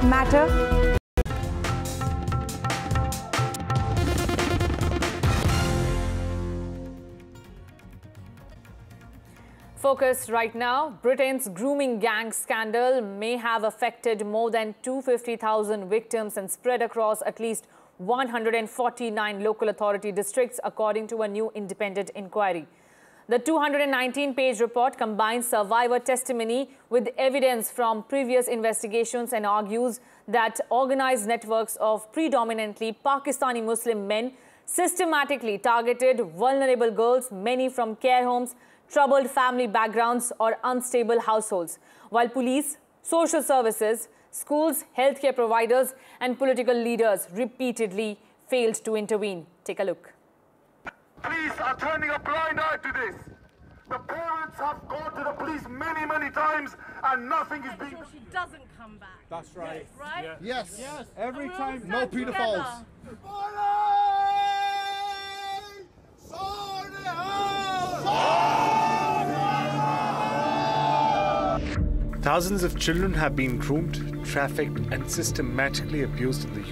matter? Focus right now. Britain's grooming gang scandal may have affected more than 250,000 victims and spread across at least 149 local authority districts, according to a new independent inquiry. The 219-page report combines survivor testimony with evidence from previous investigations and argues that organized networks of predominantly Pakistani Muslim men systematically targeted vulnerable girls, many from care homes, troubled family backgrounds or unstable households, while police, social services, schools, healthcare providers and political leaders repeatedly failed to intervene. Take a look. Police are turning a blind eye to this. The parents have gone to the police many, many times and nothing is being... Make sure she doesn't come back. That's right. Right? Yes. Yes. Every time. No pedophiles. Thousands of children have been groomed, trafficked and systematically abused in the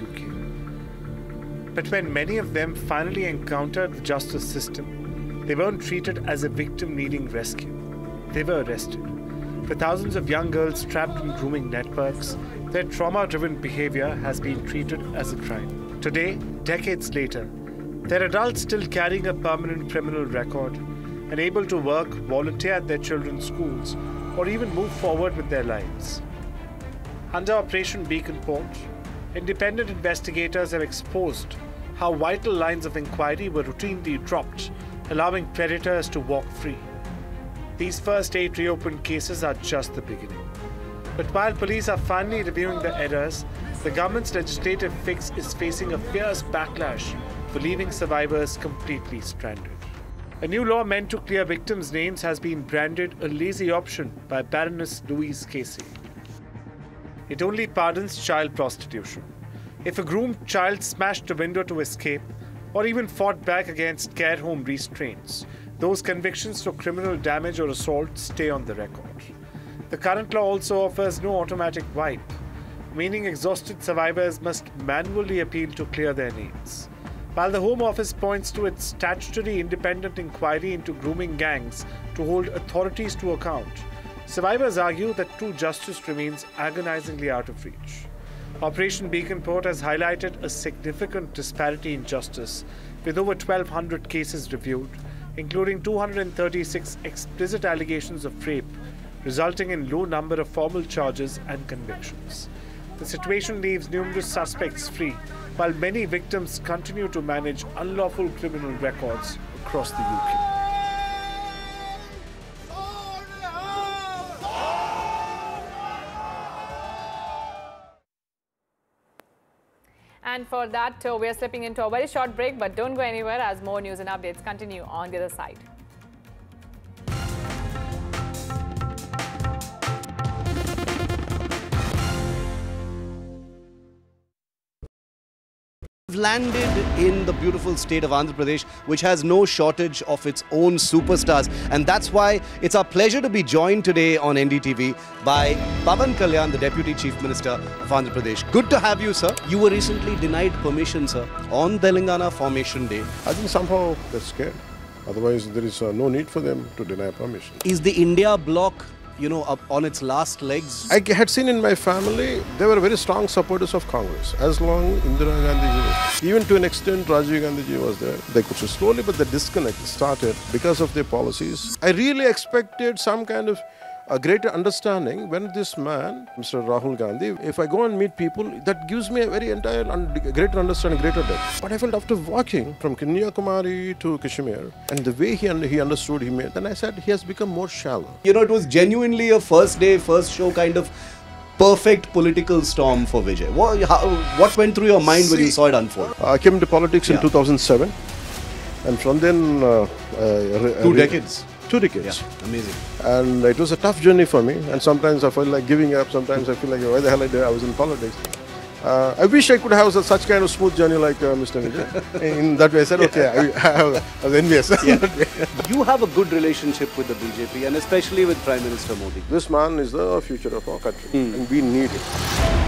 UK. But when many of them finally encountered the justice system, they weren't treated as a victim needing rescue. They were arrested. For thousands of young girls trapped in grooming networks, their trauma-driven behavior has been treated as a crime. Today, decades later, they're adults still carrying a permanent criminal record and able to work, volunteer at their children's schools, or even move forward with their lives. Under Operation Beacon Port, independent investigators have exposed how vital lines of inquiry were routinely dropped, allowing predators to walk free. These first 8 reopened cases are just the beginning. But while police are finally reviewing the errors, the government's legislative fix is facing a fierce backlash for leaving survivors completely stranded. A new law meant to clear victims' names has been branded a lazy option by Baroness Louise Casey. It only pardons child prostitution. If a groomed child smashed a window to escape or even fought back against care home restraints, those convictions for criminal damage or assault stay on the record. The current law also offers no automatic wipe, meaning exhausted survivors must manually appeal to clear their names. While the Home Office points to its statutory independent inquiry into grooming gangs to hold authorities to account, survivors argue that true justice remains agonizingly out of reach. Operation Beacon Port has highlighted a significant disparity in justice, with over 1,200 cases reviewed, including 236 explicit allegations of rape, resulting in low number of formal charges and convictions. The situation leaves numerous suspects free, while many victims continue to manage unlawful criminal records across the UK. And for that, we are slipping into a very short break, but don't go anywhere as more news and updates continue on the other side. Landed in the beautiful state of Andhra Pradesh, which has no shortage of its own superstars, and that's why it's our pleasure to be joined today on NDTV by Pawan Kalyan, the Deputy Chief Minister of Andhra Pradesh. Good to have you, sir. You were recently denied permission, sir, on Telangana Formation Day. I think somehow they're scared. Otherwise, there is no need for them to deny permission. Is the India bloc, you know, up on its last legs? I had seen in my family, they were very strong supporters of Congress. As long Indira Gandhi, even to an extent Rajiv Gandhi was there, they could slowly, but the disconnect started because of their policies. I really expected some kind of a greater understanding when this man, Mr. Rahul Gandhi, if I go and meet people, that gives me a very entire greater understanding, greater depth. But I felt after walking from Kanyakumari to Kashmir, and the way he understood, then I said he has become more shallow. You know, it was genuinely a first day, first show kind of perfect political storm for Vijay. What went through your mind when you saw it unfold? I came into politics in 2007, and from then... 2 decades. 2 decades. Yeah, amazing. And it was a tough journey for me, and sometimes I felt like giving up, sometimes I feel like, why the hell I was in politics. I wish I could have such kind of smooth journey like Mr. Vijay. In that way I said, okay, I was envious. Yeah. You have a good relationship with the BJP and especially with Prime Minister Modi. This man is the future of our country and we need it.